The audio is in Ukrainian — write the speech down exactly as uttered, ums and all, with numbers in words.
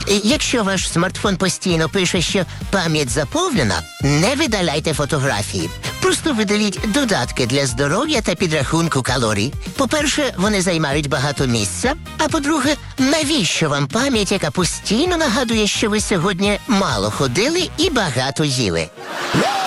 Якщо ваш смартфон постійно пише, що пам'ять заповнена, не видаляйте фотографії. Просто видаліть додатки для здоров'я та підрахунку калорій. По-перше, вони займають багато місця, а по-друге, навіщо вам пам'ять, яка постійно нагадує, що ви сьогодні мало ходили і багато їли?